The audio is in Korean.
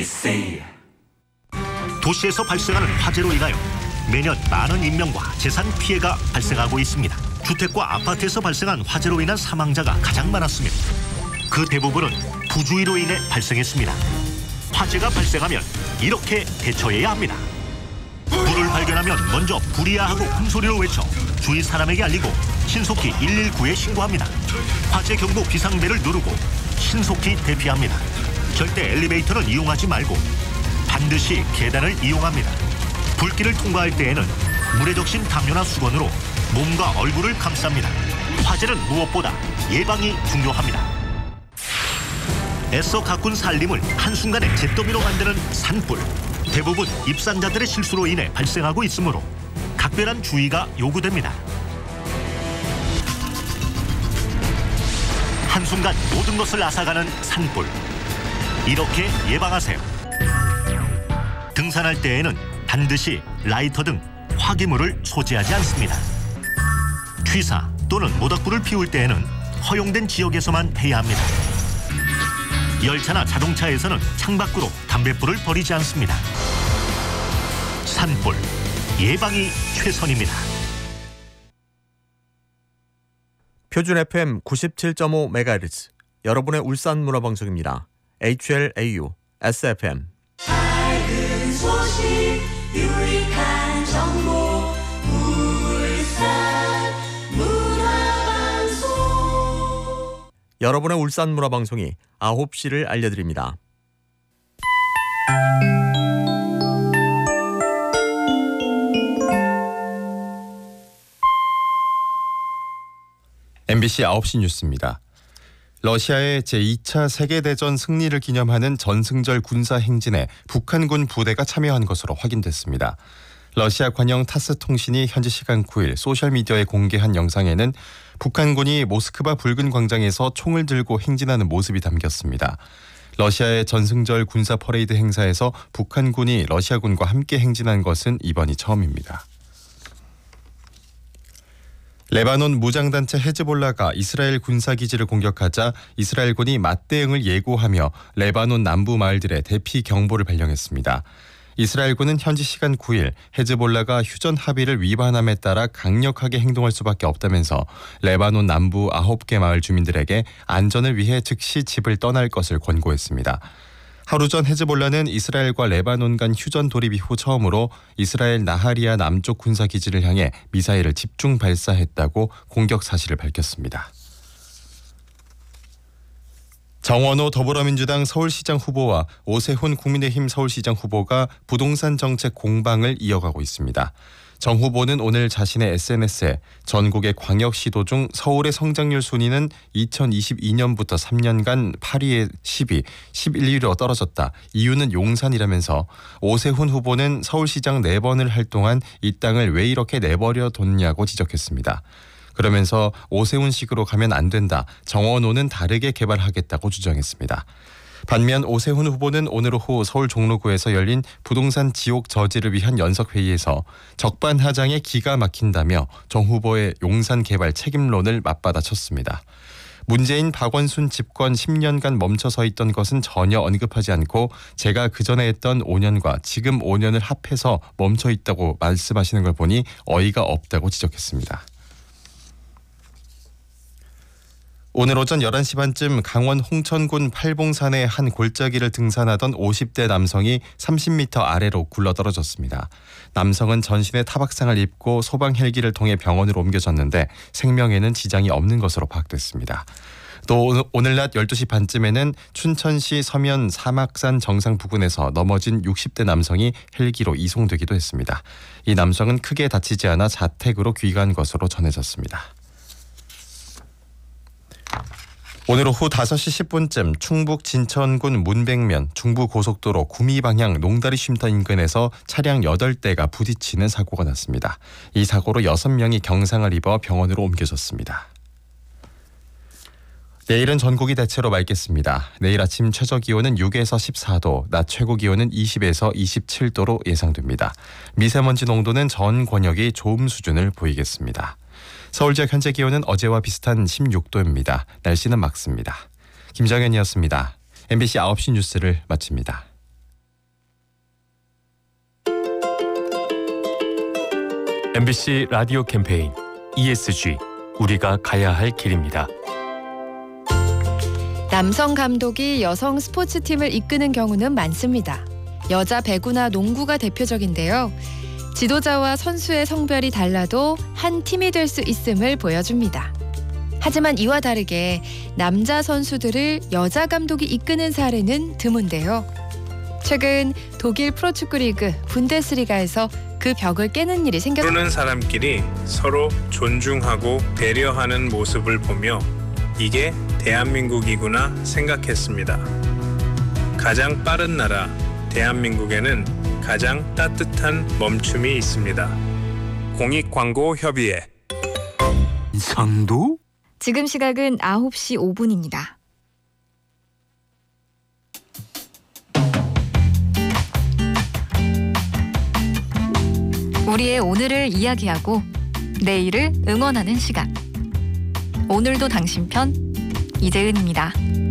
MBC. 도시에서 발생하는 화재로 인하여 매년 많은 인명과 재산 피해가 발생하고 있습니다. 주택과 아파트에서 발생한 화재로 인한 사망자가 가장 많았으며 그 대부분은 부주의로 인해 발생했습니다. 화재가 발생하면 이렇게 대처해야 합니다. 불을 발견하면 먼저 불이야 하고 큰 소리로 외쳐 주위 사람에게 알리고 신속히 119에 신고합니다. 화재 경보 비상벨을 누르고 신속히 대피합니다. 절대 엘리베이터는 이용하지 말고 반드시 계단을 이용합니다. 불길을 통과할 때에는 물에 적신 담요나 수건으로 몸과 얼굴을 감쌉니다. 화재는 무엇보다 예방이 중요합니다. 애써 가꾼 살림을 한순간에 잿더미로 만드는 산불. 대부분 입산자들의 실수로 인해 발생하고 있으므로 각별한 주의가 요구됩니다. 한순간 모든 것을 앗아가는 산불. 이렇게 예방하세요. 등산할 때에는 반드시 라이터 등 화기물을 소지하지 않습니다. 취사 또는 모닥불을 피울 때에는 허용된 지역에서만 해야 합니다. 열차나 자동차에서는 창밖으로 담뱃불을 버리지 않습니다. 산불, 예방이 최선입니다. 표준 FM 97.5MHz 여러분의 울산 문화방송입니다. HLAU SFM. 밝은 소식, 유익한 정보, 울산 문화방송. 여러분의 울산 문화방송이 9시를 알려드립니다. MBC 9시 뉴스입니다. 러시아의 제2차 세계대전 승리를 기념하는 전승절 군사행진에 북한군 부대가 참여한 것으로 확인됐습니다. 러시아 관영 타스 통신이 현지 시간 9일 소셜미디어에 공개한 영상에는 북한군이 모스크바 붉은 광장에서 총을 들고 행진하는 모습이 담겼습니다. 러시아의 전승절 군사 퍼레이드 행사에서 북한군이 러시아군과 함께 행진한 것은 이번이 처음입니다. 레바논 무장단체 헤즈볼라가 이스라엘 군사기지를 공격하자 이스라엘군이 맞대응을 예고하며 레바논 남부 마을들의 대피 경보를 발령했습니다. 이스라엘군은 현지 시간 9일 헤즈볼라가 휴전 합의를 위반함에 따라 강력하게 행동할 수밖에 없다면서 레바논 남부 9개 마을 주민들에게 안전을 위해 즉시 집을 떠날 것을 권고했습니다. 하루 전 헤즈볼라는 이스라엘과 레바논 간 휴전 돌입 이후 처음으로 이스라엘 나하리아 남쪽 군사기지를 향해 미사일을 집중 발사했다고 공격 사실을 밝혔습니다. 정원호 더불어민주당 서울시장 후보와 오세훈 국민의힘 서울시장 후보가 부동산 정책 공방을 이어가고 있습니다. 정 후보는 오늘 자신의 SNS에 전국의 광역시도 중 서울의 성장률 순위는 2022년부터 3년간 8위에 10위, 11위로 떨어졌다. 이유는 용산이라면서 오세훈 후보는 서울시장 4번을 할 동안 이 땅을 왜 이렇게 내버려 뒀냐고 지적했습니다. 그러면서 오세훈식으로 가면 안 된다. 정원호는 다르게 개발하겠다고 주장했습니다. 반면 오세훈 후보는 오늘 오후 서울 종로구에서 열린 부동산 지옥 저지를 위한 연석회의에서 적반하장에 기가 막힌다며 정 후보의 용산 개발 책임론을 맞받아쳤습니다. 문재인 박원순 집권 10년간 멈춰서 있던 것은 전혀 언급하지 않고 제가 그전에 했던 5년과 지금 5년을 합해서 멈춰 있다고 말씀하시는 걸 보니 어이가 없다고 지적했습니다. 오늘 오전 11시 반쯤 강원 홍천군 팔봉산의 한 골짜기를 등산하던 50대 남성이 30m 아래로 굴러떨어졌습니다. 남성은 전신에 타박상을 입고 소방 헬기를 통해 병원으로 옮겨졌는데 생명에는 지장이 없는 것으로 파악됐습니다. 또 오늘 낮 12시 반쯤에는 춘천시 서면 사막산 정상 부근에서 넘어진 60대 남성이 헬기로 이송되기도 했습니다. 이 남성은 크게 다치지 않아 자택으로 귀가한 것으로 전해졌습니다. 오늘 오후 5시 10분쯤 충북 진천군 문백면 중부고속도로 구미 방향 농다리 쉼터 인근에서 차량 8대가 부딪히는 사고가 났습니다. 이 사고로 6명이 경상을 입어 병원으로 옮겨졌습니다. 내일은 전국이 대체로 맑겠습니다. 내일 아침 최저기온은 6에서 14도, 낮 최고기온은 20에서 27도로 예상됩니다. 미세먼지 농도는 전 권역이 좋음 수준을 보이겠습니다. 서울 지역 현재 기온은 어제와 비슷한 16도입니다. 날씨는 맑습니다. 김정현이었습니다. MBC 9시 뉴스를 마칩니다. MBC 라디오 캠페인 ESG 우리가 가야 할 길입니다. 남성 감독이 여성 스포츠팀을 이끄는 경우는 많습니다. 여자 배구나 농구가 대표적인데요. 지도자와 선수의 성별이 달라도 한 팀이 될 수 있음을 보여줍니다. 하지만 이와 다르게 남자 선수들을 여자 감독이 이끄는 사례는 드문데요. 최근 독일 프로축구 리그 분데스리가에서 그 벽을 깨는 일이 생겼습니다. 부르는 사람끼리 서로 존중하고 배려하는 모습을 보며 이게 대한민국이구나 생각했습니다. 가장 빠른 나라 대한민국에는 가장 따뜻한 멈춤이 있습니다. 공익광고협의회. 상도? 지금 시각은 9시 5분입니다. 우리의 오늘을 이야기하고 내일을 응원하는 시간. 오늘도 당신 편 이재은입니다.